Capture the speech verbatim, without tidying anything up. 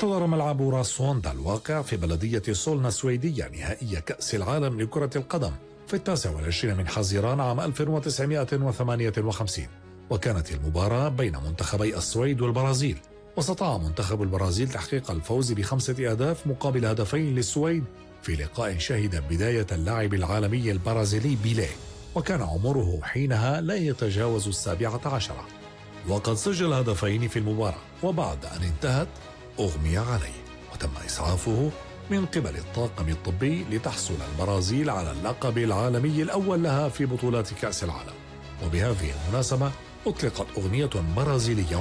احتضر ملعب راسوندا الواقع في بلدية سولنا السويدية نهائي كأس العالم لكرة القدم في التاسع والعشرين من حزيران عام ألف وتسعمائة وثمانية وخمسين، وكانت المباراة بين منتخبي السويد والبرازيل، واستطاع منتخب البرازيل تحقيق الفوز بخمسة أهداف مقابل هدفين للسويد في لقاء شهد بداية اللاعب العالمي البرازيلي بيليه، وكان عمره حينها لا يتجاوز السابعة عشرة، وقد سجل هدفين في المباراة. وبعد أن انتهت أغمي عليه وتم إسعافه من قبل الطاقم الطبي لتحصل البرازيل على اللقب العالمي الأول لها في بطولات كأس العالم. وبهذه المناسبة أطلقت أغنية برازيلية